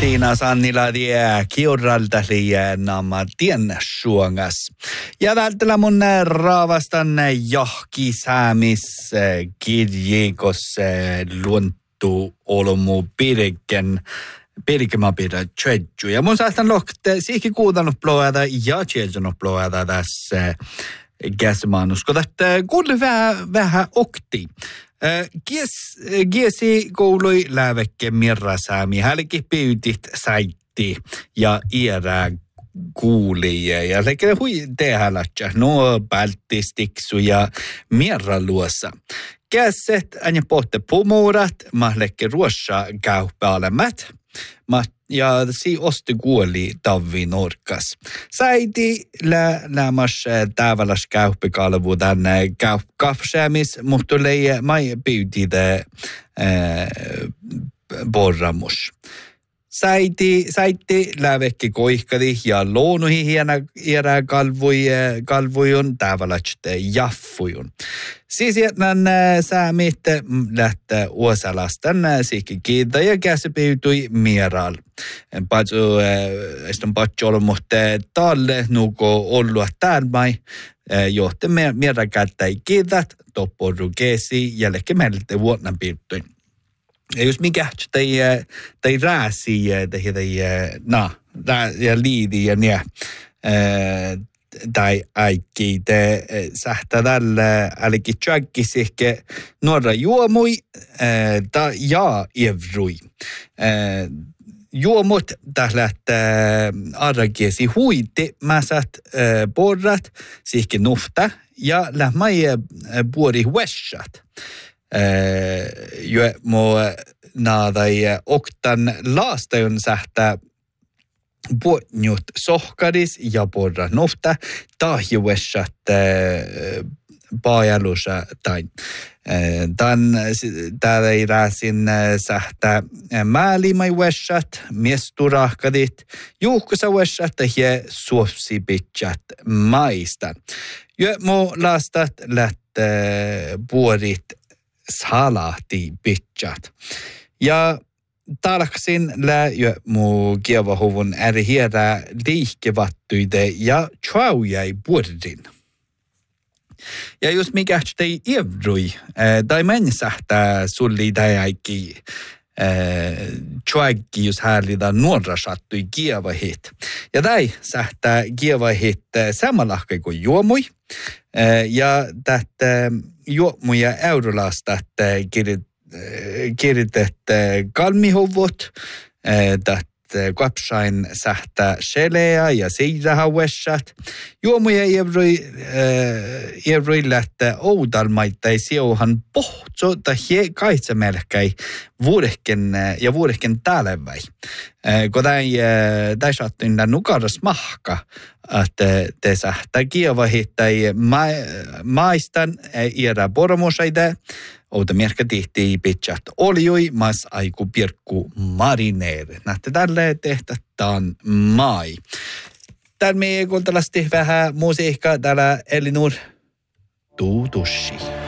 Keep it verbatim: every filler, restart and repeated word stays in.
Tiina Sannila die kiurralta liiennamma tien suongas. Ja välttämättä mun raavastan johki saamis kirjikos luontu olmu pirikken. Pirkema pidä tjötju. Ja mun saastan lohte siihenkin kuutanut ploada ja tjötjunut ploada tässä käsimannusko. Että kuule vähän, vähän okti. Kies, kiesi koului lävekke mirra saami. Hälki pyytit saitti ja iärää kuuli. Ja lekere hui tehdä nuo pältistiksu ja mirra luossa. Käset anja pohte pumurat, ma lekke ruossa käypäalemät. Ma ja si osti kuoli tavvi norkas. Saiti lä lämmas täväläs käyppikalvu tänne käyppsämis, mutta leie mai pyytide borramus. Saiti, saiti lävekki koihkadi ja luonuhi hiena iärää kalvui, kalvujun täväläste jaffujun. Siis jätnän saamit lähtee uosalastan siikki kiintä ja käsipyytyi mieral. Patsu, eston patsu ollut muhte talle nuko ollua tälmai, johte mierä kättäi kiität, topporu keesi jälkeen meiltä vuonna piirtyin. Ja jos mikä tai tai rääsi tai tai na ja liidi ja nää tai aikki te sähtä tällä älki tjäkki sihke nuora juomui ta ja evrui juomut tählät arrakiesi huiti mäsät porrat sihke nufta ja lähmai puori huessat. Jo mo naadai oktan laastajon sähtää puotnjut sohkadis ja porra nofta tahjuessat paajalusa tain. Tän täällä ei rääsin sähtää määlimaiwessat, miesturahkadit, juhkusawessat ja suopsipitsat maistan. Jo mo laastat lähtee puorit salahti pitchat. Ja talksin läjö muu kievahuvun eri hierää liikkevattuide ja tjaujai puordin. Ja jos mikä tei evrui, tai mensähtää sulli tai aiki tjuaggi, jos häälitä nuora sattui kievahit. Ja tai sähtää kievahit samalahkai kuin juomui. Ja tätä juomuja eurolasta kirjoitet kalmihuvut, tätä kapsain sähtää seleä ja siirahauessat. Juomuja evroi lähtee oudalmaittai siuhan pohtso tai kaitsemelkäi vuodehken ja vuodehken täälläväi. Kun tämä saattiin nukaras mahka, että te sähtää kievahit tai maistan iärä poromusaide, outa mierkä tihti pitsat oljui, mas aiku pirkku marineeri. Nähtä tälle tehtätään mai. Täällä me kuultalasti vähän musiikkaa täällä Elinur Tuutussi.